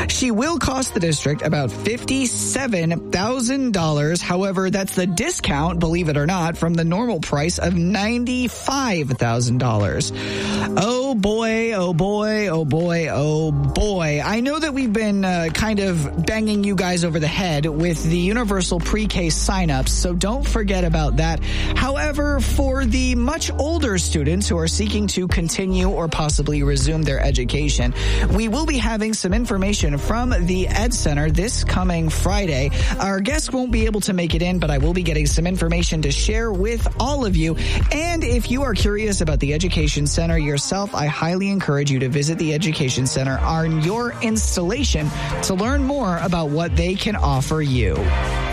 She will cost the district about $57,000. However, that's the discount, believe it or not, from the normal price of $95,000. Oh boy, oh boy, oh boy, oh boy. I know that we've been kind of banging you guys over the head with the universal pre-K signups, so don't forget about that. However, for the much older students who are seeking to continue or possibly resume their education, we will be having some information from the Ed Center this coming Friday. Our guest won't be able to make it in, but I will be getting some information to share with all of you. And if you are curious about the Education Center yourself, I highly encourage you to visit the Education Center on your installation to learn more about what they can offer you.